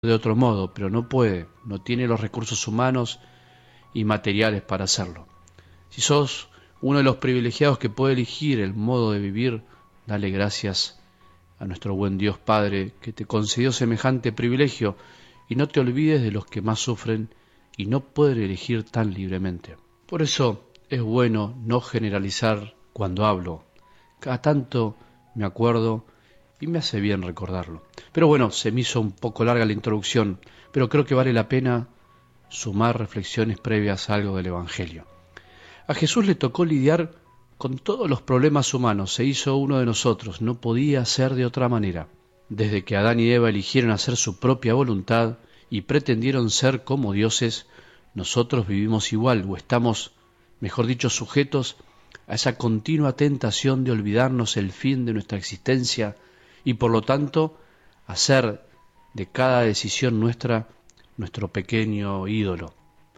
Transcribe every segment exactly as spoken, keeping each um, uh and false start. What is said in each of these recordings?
de otro modo, pero no puede, no tiene los recursos humanos y materiales para hacerlo. Si sos uno de los privilegiados que puede elegir el modo de vivir, dale gracias a nuestro buen Dios Padre que te concedió semejante privilegio, y no te olvides de los que más sufren y no pueden elegir tan libremente. Por eso es bueno no generalizar cuando hablo. Cada tanto me acuerdo y me hace bien recordarlo. Pero bueno, se me hizo un poco larga la introducción, pero creo que vale la pena sumar reflexiones previas a algo del Evangelio. A Jesús le tocó lidiar con todos los problemas humanos, se hizo uno de nosotros, no podía ser de otra manera. Desde que Adán y Eva eligieron hacer su propia voluntad y pretendieron ser como dioses, nosotros vivimos igual, o estamos, mejor dicho, sujetos a esa continua tentación de olvidarnos el fin de nuestra existencia y por lo tanto hacer de cada decisión nuestra nuestro pequeño ídolo.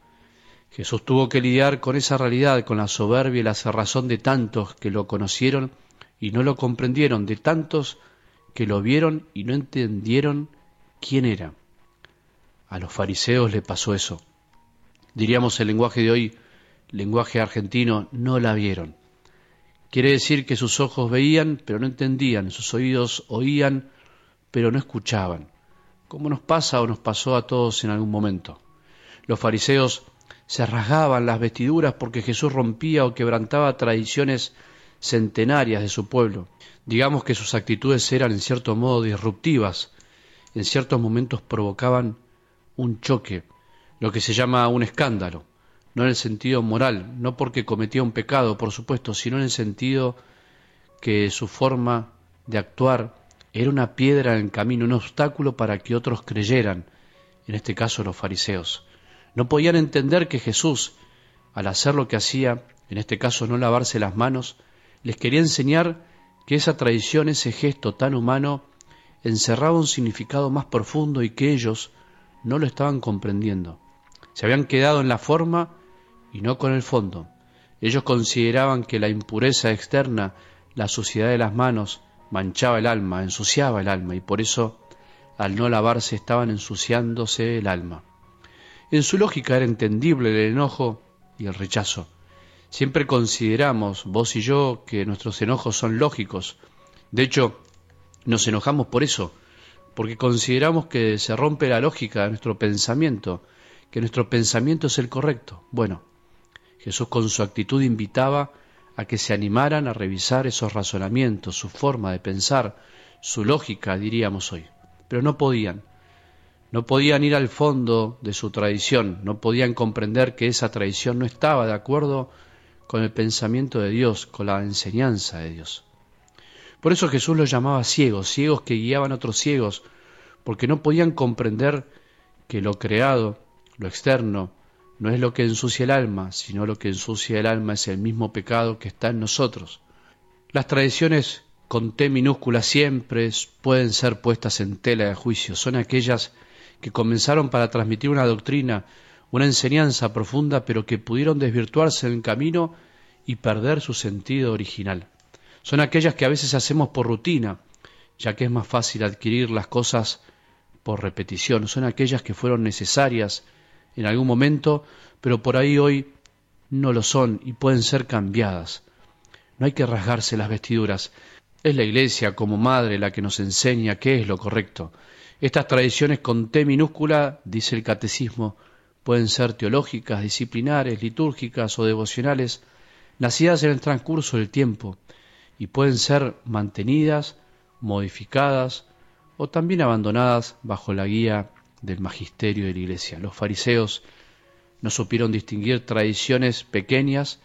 Jesús tuvo que lidiar con esa realidad, con la soberbia y la cerrazón de tantos que lo conocieron y no lo comprendieron, de tantos que lo vieron y no entendieron quién era. A los fariseos le pasó eso. Diríamos el lenguaje de hoy, lenguaje argentino, no la vieron. Quiere decir que sus ojos veían, pero no entendían, sus oídos oían, pero no escuchaban, como nos pasa o nos pasó a todos en algún momento. Los fariseos se rasgaban las vestiduras porque Jesús rompía o quebrantaba tradiciones centenarias de su pueblo. Digamos que sus actitudes eran en cierto modo disruptivas, en ciertos momentos provocaban un choque, lo que se llama un escándalo. No en el sentido moral, no porque cometía un pecado, por supuesto, sino en el sentido que su forma de actuar era una piedra en el camino, un obstáculo para que otros creyeran, en este caso los fariseos. No podían entender que Jesús, al hacer lo que hacía, en este caso no lavarse las manos, les quería enseñar que esa tradición, ese gesto tan humano, encerraba un significado más profundo y que ellos no lo estaban comprendiendo. Se habían quedado en la forma y no con el fondo. Ellos consideraban que la impureza externa, la suciedad de las manos, manchaba el alma, ensuciaba el alma, y por eso, al no lavarse, estaban ensuciándose el alma. En su lógica era entendible el enojo y el rechazo. Siempre consideramos, vos y yo, que nuestros enojos son lógicos. De hecho, nos enojamos por eso, porque consideramos que se rompe la lógica de nuestro pensamiento, que nuestro pensamiento es el correcto. Bueno, Jesús con su actitud invitaba a que se animaran a revisar esos razonamientos, su forma de pensar, su lógica, diríamos hoy. Pero no podían. No podían ir al fondo de su tradición, no podían comprender que esa tradición no estaba de acuerdo con el pensamiento de Dios, con la enseñanza de Dios. Por eso Jesús los llamaba ciegos, ciegos que guiaban a otros ciegos, porque no podían comprender que lo creado, lo externo, no es lo que ensucia el alma, sino lo que ensucia el alma es el mismo pecado que está en nosotros. Las tradiciones con T minúscula siempre pueden ser puestas en tela de juicio. Son aquellas que comenzaron para transmitir una doctrina, una enseñanza profunda, pero que pudieron desvirtuarse en el camino y perder su sentido original. Son aquellas que a veces hacemos por rutina, ya que es más fácil adquirir las cosas por repetición. Son aquellas que fueron necesarias en algún momento, pero por ahí hoy no lo son y pueden ser cambiadas. No hay que rasgarse las vestiduras. Es la Iglesia como madre la que nos enseña qué es lo correcto. Estas tradiciones con T minúscula, dice el catecismo, pueden ser teológicas, disciplinares, litúrgicas o devocionales, nacidas en el transcurso del tiempo, y pueden ser mantenidas, modificadas o también abandonadas bajo la guía del magisterio de la Iglesia. Los fariseos no supieron distinguir tradiciones pequeñas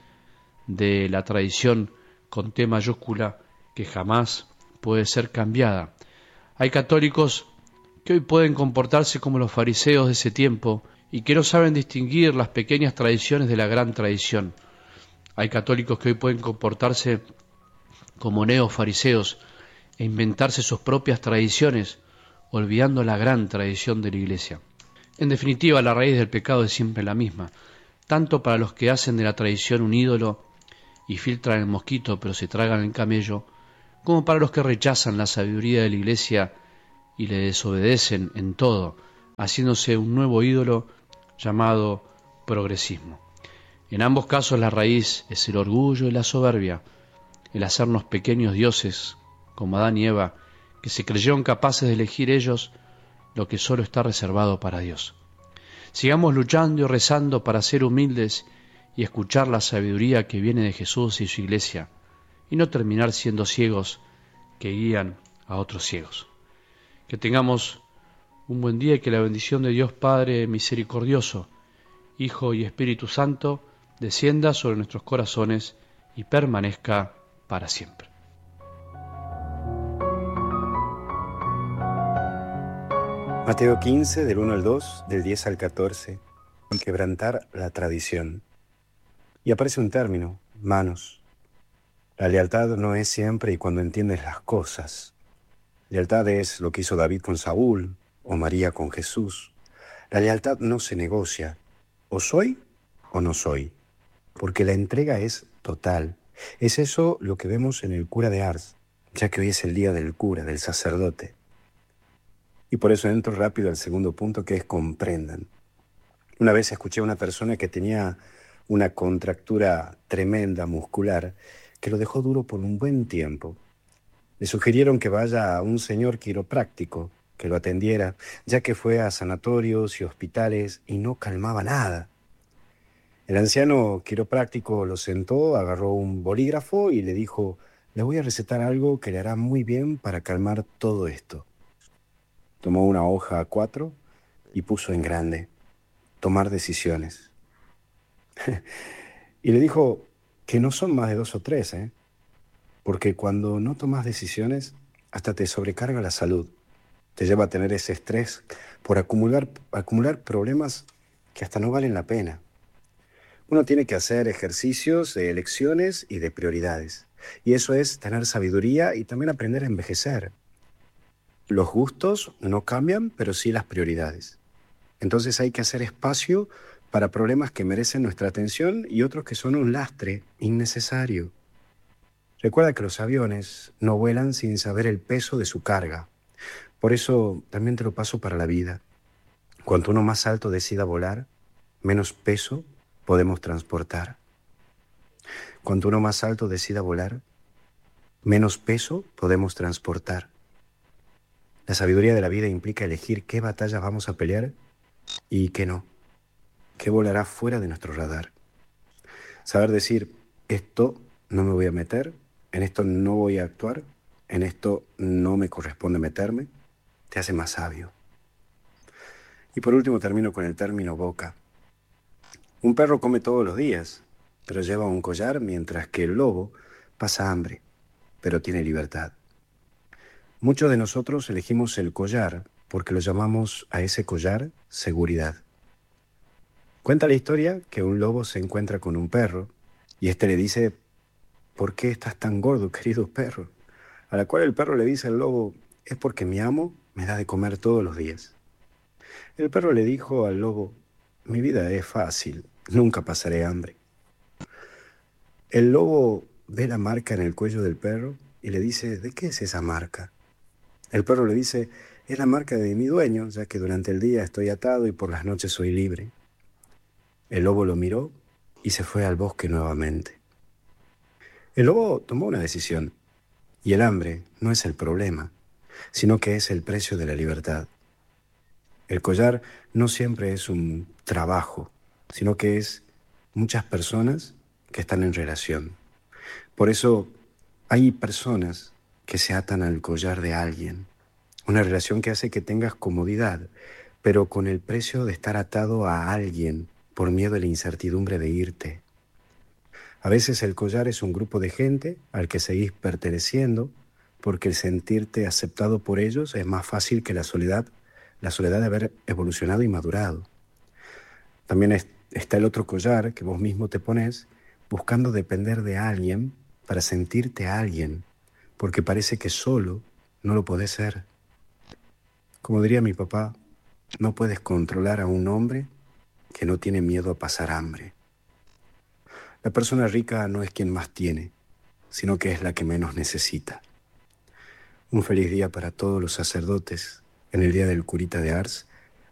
de la tradición con T mayúscula que jamás puede ser cambiada. Hay católicos que hoy pueden comportarse como los fariseos de ese tiempo y que no saben distinguir las pequeñas tradiciones de la gran tradición. Hay católicos que hoy pueden comportarse como neofariseos e inventarse sus propias tradiciones, olvidando la gran tradición de la Iglesia. En definitiva, la raíz del pecado es siempre la misma, tanto para los que hacen de la tradición un ídolo y filtran el mosquito pero se tragan el camello, como para los que rechazan la sabiduría de la Iglesia y le desobedecen en todo haciéndose un nuevo ídolo llamado progresismo. En ambos casos la raíz es el orgullo y la soberbia, el hacernos pequeños dioses, como Adán y Eva, que se creyeron capaces de elegir ellos lo que solo está reservado para Dios. Sigamos luchando y rezando para ser humildes y escuchar la sabiduría que viene de Jesús y su iglesia, y no terminar siendo ciegos que guían a otros ciegos. Que tengamos un buen día y que la bendición de Dios Padre misericordioso, Hijo y Espíritu Santo, descienda sobre nuestros corazones y permanezca para siempre. Mateo quince, del uno al dos, del diez al catorce, el quebrantar la tradición. Y aparece un término, manos. La lealtad no es siempre y cuando entiendes las cosas. Lealtad es lo que hizo David con Saúl o María con Jesús. La lealtad no se negocia, o soy o no soy, porque la entrega es total. Es eso lo que vemos en el cura de Ars, ya que hoy es el día del cura, del sacerdote. Y por eso entro rápido al segundo punto, que es comprendan. Una vez escuché a una persona que tenía una contractura tremenda muscular que lo dejó duro por un buen tiempo. Le sugirieron que vaya a un señor quiropráctico que lo atendiera, ya que fue a sanatorios y hospitales y no calmaba nada. El anciano quiropráctico lo sentó, agarró un bolígrafo y le dijo: le voy a recetar algo que le hará muy bien para calmar todo esto. Tomó una hoja A cuatro y puso en grande: tomar decisiones. Y le dijo que no son más de dos o tres, ¿eh? Porque cuando no tomas decisiones, hasta te sobrecarga la salud. Te lleva a tener ese estrés por acumular, acumular problemas que hasta no valen la pena. Uno tiene que hacer ejercicios de elecciones y de prioridades. Y eso es tener sabiduría y también aprender a envejecer. Los gustos no cambian, pero sí las prioridades. Entonces hay que hacer espacio para problemas que merecen nuestra atención y otros que son un lastre innecesario. Recuerda que los aviones no vuelan sin saber el peso de su carga. Por eso también te lo paso para la vida. Cuanto uno más alto decida volar, menos peso podemos transportar. Cuanto uno más alto decida volar, menos peso podemos transportar. La sabiduría de la vida implica elegir qué batallas vamos a pelear y qué no. Qué volará fuera de nuestro radar. Saber decir: esto no me voy a meter, en esto no voy a actuar, en esto no me corresponde meterme, te hace más sabio. Y por último termino con el término boca. Un perro come todos los días, pero lleva un collar, mientras que el lobo pasa hambre, pero tiene libertad. Muchos de nosotros elegimos el collar porque lo llamamos a ese collar seguridad. Cuenta la historia que un lobo se encuentra con un perro y éste le dice: ¿por qué estás tan gordo, querido perro? A la cual el perro le dice al lobo: es porque mi amo me da de comer todos los días. El perro le dijo al lobo: mi vida es fácil, nunca pasaré hambre. El lobo ve la marca en el cuello del perro y le dice: ¿de qué es esa marca? El perro le dice: es la marca de mi dueño, ya que durante el día estoy atado y por las noches soy libre. El lobo lo miró y se fue al bosque nuevamente. El lobo tomó una decisión, y el hambre no es el problema, sino que es el precio de la libertad. El collar no siempre es un trabajo, sino que es muchas personas que están en relación. Por eso hay personas que se atan al collar de alguien, una relación que hace que tengas comodidad, pero con el precio de estar atado a alguien por miedo a la incertidumbre de irte. A veces el collar es un grupo de gente al que seguís perteneciendo, porque el sentirte aceptado por ellos es más fácil que la soledad, la soledad de haber evolucionado y madurado. También es, está el otro collar que vos mismo te pones buscando depender de alguien para sentirte a alguien, porque parece que solo no lo podés ser. Como diría mi papá, no puedes controlar a un hombre que no tiene miedo a pasar hambre. La persona rica no es quien más tiene, sino que es la que menos necesita. Un feliz día para todos los sacerdotes en el día del curita de Ars,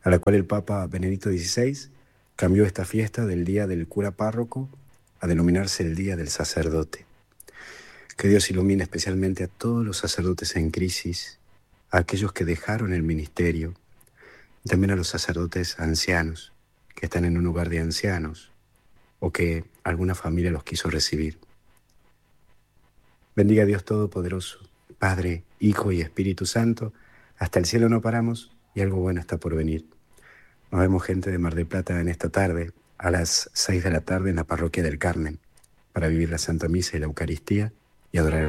a la cual el Papa Benedicto dieciséis cambió esta fiesta del Día del Cura Párroco a denominarse el Día del Sacerdote. Que Dios ilumine especialmente a todos los sacerdotes en crisis, a aquellos que dejaron el ministerio, y también a los sacerdotes ancianos, que están en un lugar de ancianos, o que alguna familia los quiso recibir. Bendiga a Dios Todopoderoso, Padre, Hijo y Espíritu Santo. Hasta el cielo no paramos y algo bueno está por venir. Nos vemos, gente de Mar del Plata, en esta tarde, a las seis de la tarde en la Parroquia del Carmen, para vivir la Santa Misa y la Eucaristía y adorar